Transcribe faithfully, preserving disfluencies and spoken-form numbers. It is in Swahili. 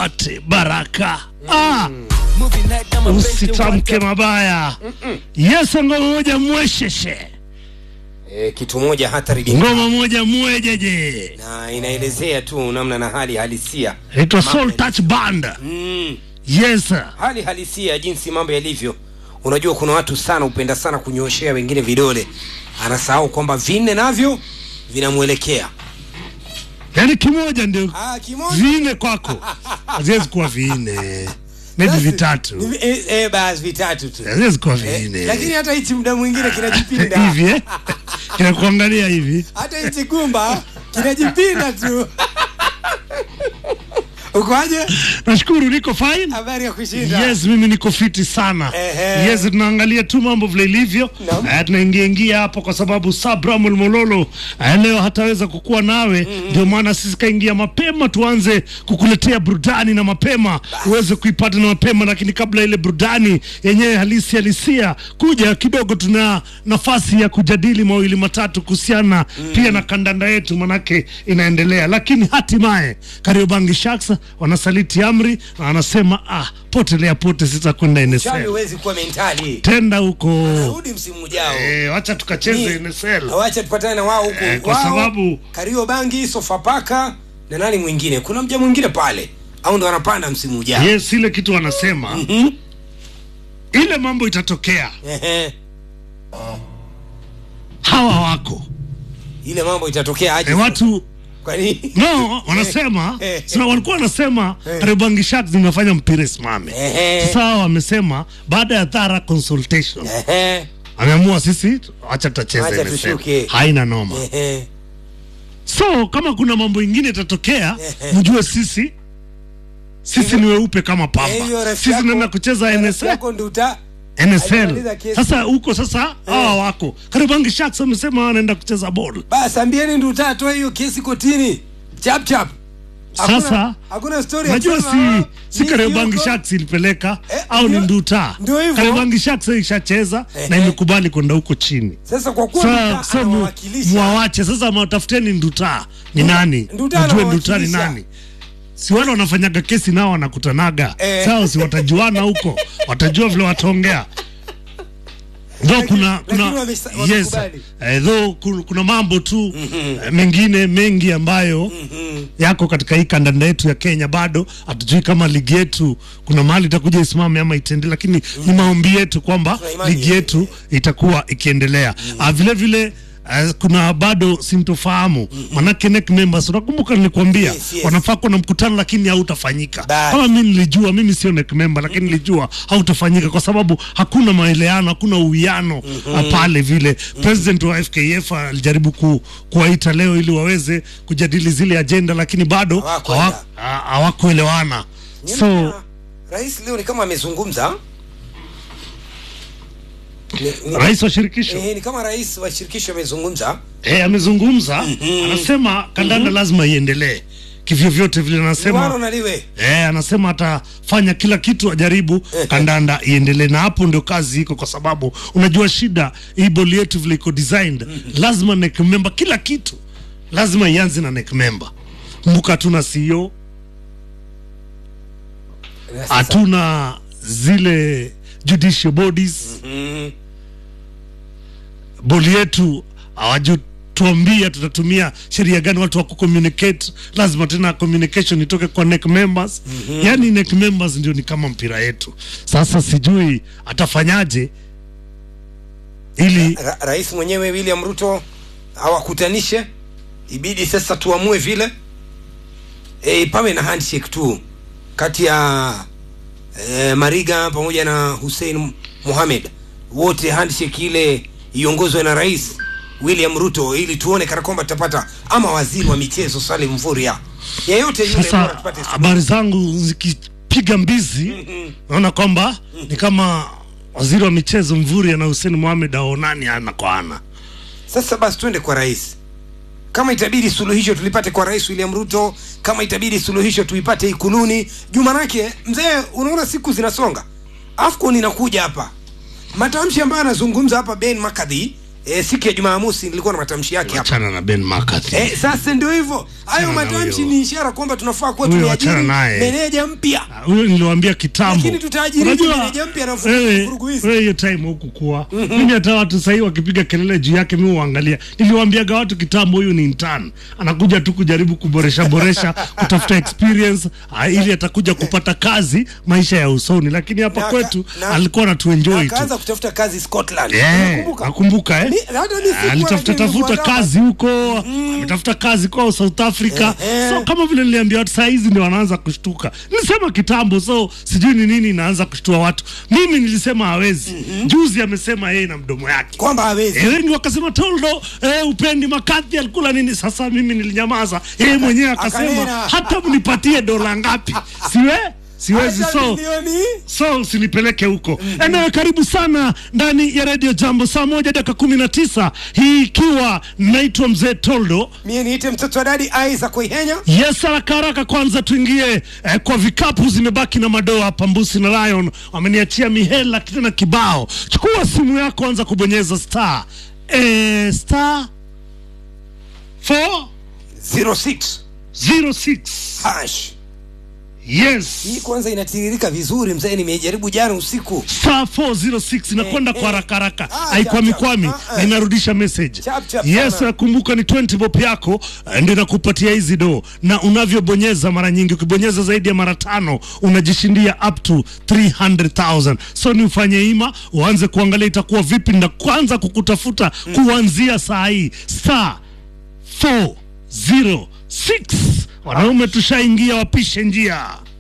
upate baraka. Ah, usitamke mabaya. Yes, ngoma moja mwesheshe. Eh, kitu moja hatari dinga. Ngoma moja mwejeje. Na inaelezea tu namna na hali halisia. Ito Soul Touch Band. Mm. Yes sir. Hali halisia jinsi mambo yalivyo. Unajua kuna watu sana upenda sana kunyoshea wengine vidole. Anasahau kwamba vinne navyo vinamuelekea. Yaani kimoja ndio. Ah, kimoja. Vinne kwako. Haziwezi kuwa vinne. Maybe vitatu. Eh, eh basi vitatu tu. Haziwezi kuwa vinne. Eh, lakini hata hichi muda mwingine kinajipinda. Hivi eh? Kinakuangalia hivi. Hata hichi kumba kinajipinda tu. Uko aje? Nashukuru niko fine. Habari ya kushinda. Yes, mimi niko fiti sana. Ehe. Yes, tunaangalia tu mambo vile ilivyo. No. Uh, tunaingia ingia hapo kwa sababu Sabra Mulmololo uh, leo hataweza kukua nawe. Ndio mm-hmm. maana sisi kaingia mapema tuanze kukuletea burudani na mapema uweze kuipata na mapema, lakini kabla ile burudani yenyewe halisi halisia kuja kidogo, tuna nafasi ya kujadili mawili matatu kuhusiana mm. pia na kandanda yetu manake inaendelea, lakini hatimaye Kariobangi Sharks wanasaliti amri na anasema ah potelea pote sitakwenda N S L. Chami huwezi kuwa mentali. Tenda huko. Anarudi msimu ujao. Eh, acha tukacheze N S L. Acha tupatane na wao huko. Eh, kwa wao, sababu Kariobangi, Sofapaka na nani mwingine? Kuna mja mwingine pale. Au ndo wanapanda msimu ujao. Yes, ile kitu wanasema. Mhm. Ile mambo itatokea. Ehe. Hawa wako. Ile mambo itatokea aje? Eh, watu kwa nini? No, wanasema sina walikuwa wanasema Kariobangi Sharks zinafanya mpira simame. Sasa wamesema baada ya thara consultation. Ehe. Ameamua sisi acha tutacheze N S L. Haina noma. Ehe. So kama kuna mambo mengine itatokea, mjue sisi sisi ni weupe kama pamba. Sisi tunaenda kucheza N S L. N S L. Sasa huko sasa hawa wako. Kariobangi Sharks wamesema wanaenda kucheza ball. Basi ambieni Nduta atoe hiyo kesi kotini. Chap chap. Sasa hakuna story. Unajua si si Kariobangi Sharks ilipeleka eh, au ni Nduta. Kariobangi Sharks ishacheza eh, na imekubali kwenda huko chini. Sasa kwa kuwa mwawache sasa matafuteni Nduta ni nani? Mjue Nduta ni nani? Si wale wanafanyaga kesi nao wanakutanaga. Eh. Sawa, si watajuana huko. Watajua vile wataongea. Though kuna kuna yes, eh, though kuna mambo tu mm-hmm. mengine mengi ambayo mm-hmm. yako katika hii kandanda yetu ya Kenya, bado hatujui kama ligi yetu kuna mahali itakuja isimame ama itende, lakini mm-hmm. ni maombi yetu kwamba ligi yetu itakuwa ikiendelea. Mm-hmm. Ah, vile vile Uh, kuna bado sintofahamu mm-hmm. manake neck members unakumbuka nilikwambia yes, yes. wanafaa kuna mkutano lakini hautafanyika. Kama mimi nilijua, mimi sio neck member lakini nilijua hautafanyika kwa sababu hakuna maelewano, hakuna uwiano mm-hmm. pale vile mm-hmm. President wa F K F alijaribu ku, kuwaita leo ili waweze kujadili zile agenda lakini bado hawakuelewana. So rais leo ni kama amezungumza. Ni, ni, rais wa shirikisho eh, ni kama rais wa shirikisho amezungumza. Eh, amezungumza. Mm-hmm. Anasema kandanda mm-hmm. lazima iendelee kivyo vyote vile. Anasema eh, anasema atafanya kila kitu ajaribu kandanda iendelee, na hapo ndio kazi iko, kwa sababu unajua shida hii boli yetu vile iko designed mm-hmm. lazima neck member, kila kitu lazima ianze na neck member. Kumbuka tuna C E O, hatuna zile judicial bodies. Mm-hmm. Boli yetu hawajatuambia tutatumia sheria gani watu wa kucommunicate, lazima tena communication itoke kwa neck members. Mm-hmm. Yani neck members ndio ni kama mpira yetu. Sasa sijui atafanyaje ili Ra Ra rais mwenyewe William Ruto hawakutanishe, ibidi sasa tuamue vile eh, pawe na handshake tu kati ya eh, Mariga pamoja na Hussein Mohamed, wote handshake ile iongozwe na rais William Ruto, ili tuone kana kwamba tutapata ama waziri wa michezo Salim Mvurya yeyote yule, bora tupate. Habari zangu zikipiga mbizi mm-hmm. naona kwamba mm-hmm. ni kama waziri wa michezo Mvurya na Hussein Mohamed aonani ana kwa ana. Sasa basi twende kwa rais. Kama itabidi suluhisho tulipate kwa rais William Ruto, kama itabidi suluhisho tuipate Ikuluni. Juma nake mzee, unaona siku zinasonga. AFCON inakuja hapa. Matamshi ambayo anazungumza hapa Ben Makadhi E, siku ya Jumamosi nilikuwa na matamshi yake hapa. Achana na Ben McCarthy. Eh, sasa ndio hivyo. Hayo matamshi ni ishara kwamba tunafaa kuwa tumeajiri meneja mpya. Huyo niliwaambia kitambo. Lakini tutaajiri meneja mpya na vurugu hizi. Wewe hiyo time huku kwa. Mimi hata watu sasa hivi wakipiga kelele juu yake mimi huangalia. Niliwaambiaga watu kitambo huyu ni intern. Anakuja tu kujaribu kuboresha boresha, kutafuta experience ili atakuja kupata kazi maisha ya usoni. Lakini hapa na, kwetu na, alikuwa anatuenjoy tu. Akaanza kutafuta kazi Scotland. Nakumbuka. Nakumbuka eh. Alitafuta tafuta kazi huko, ametafuta kazi kwa South Africa. So kama vile niliambia watu saa hizi ndio wanaanza kushtuka. Nilisema kitambo, so sijui ni nini inaanza kushtua watu. Mimi nilisema hawezi. Mm-hmm. Juzi amesema yeye na mdomo yake kwamba hawezi. Eh, wengi wakasema Toldo eh, upendi McCarthy alikula nini? Sasa mimi nilinyamaza. Yeye mwenyewe akasema hata mnipatie dola ngapi siwe siwezi, so so usinipeleke huko. Mm -hmm. Enewe karibu sana ndani ya Radio Jambo, saa moja dakika kumi na tisa, hii ikiwa naitwa Mzee Toldo. Mimi niite mtoto wa Daddy Aiza Kuihenya. Yes, haraka haraka kwanza tuingie eh, kwa vikapu zimebaki na madoa hapa. Mbusi na Lion wameniachia mihela tena kibao. Chukua simu yako, anza kubonyeza star eh, star four zero six zero six hash. Yes. Hii kwanza inatiririka vizuri mzee, nimejaribu jana usiku. Star four zero six inakwenda eh, kwa haraka haraka. Haikwami kwami, ah, inarudisha message. Chap, chap, yes, nakumbuka ni twenty bob yako ndio inakupatia hizi do. Na unavyobonyeza mara nyingi, ukibonyeza zaidi ya mara tano unajishindia up to three hundred thousand. So ni ufanye ima, uanze kuangalia itakuwa vipi na kwanza kukutafuta mm, kuanzia saa hii. Star four zero six. Wanaume tushaingia, wapishe njia.